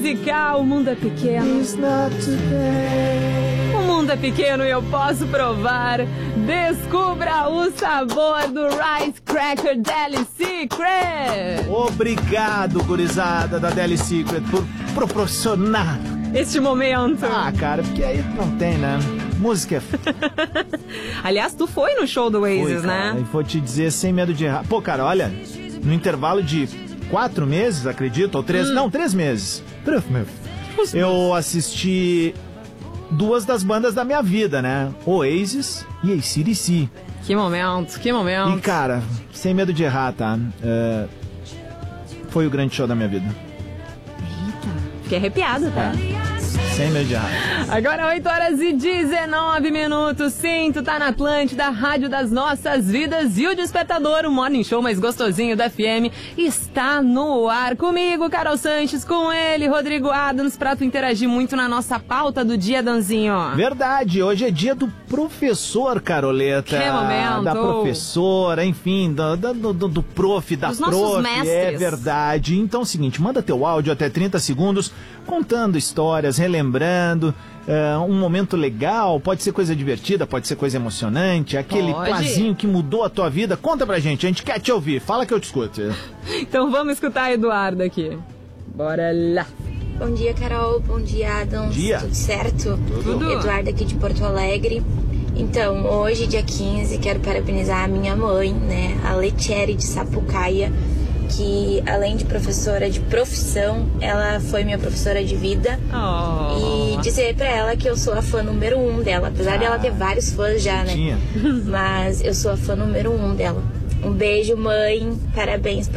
musical. O mundo é pequeno. O mundo é pequeno e eu posso provar. Descubra o sabor do Rice Cracker Deli Secret. Obrigado, gurizada da Deli Secret, por proporcionar este momento. Ah, cara, porque aí não tem, né? Música é... Aliás, tu foi no show do Oasis, né? E vou te dizer sem medo de errar. Pô, cara, olha, no intervalo de 4 meses, acredito, ou 3... Não, 3 meses. 3 meses. Eu assisti 2 das bandas da minha vida, né? Oasis e AC/DC. Que momento, que momento. E, cara, sem medo de errar, tá? Foi o grande show da minha vida. Eita, fiquei arrepiado, tá? Sem medo de errar. Agora 8h19. Sim, tu tá na Atlântida, rádio das nossas vidas. E o Despertador, o morning show mais gostosinho da FM, está no ar. Comigo, Carol Sanches, com ele, Rodrigo Adams, pra tu interagir muito na nossa pauta do dia, Danzinho. Verdade, hoje é dia do professor, Caroleta. Que momento. Da professora, enfim, do prof, da dos prof. Nossos mestres. É verdade. Então é o seguinte, manda teu áudio até 30 segundos, contando histórias, relembrando um momento legal, pode ser coisa divertida, pode ser coisa emocionante, aquele plazinho que mudou a tua vida. Conta pra gente, a gente quer te ouvir, fala que eu te escuto. Então vamos escutar a Eduarda aqui. Bora lá. Bom dia, Carol, bom dia, Adams. Bom dia. Tudo certo? Tudo. Eduarda aqui de Porto Alegre. Então, hoje, dia 15, quero parabenizar a minha mãe, né, a Letieri de Sapucaia, que além de professora de profissão, ela foi minha professora de vida. E dizer pra ela que eu sou a fã número 1 dela, apesar dela ter vários fãs já, né? Mas eu sou a fã número 1 dela. Um beijo, mãe, parabéns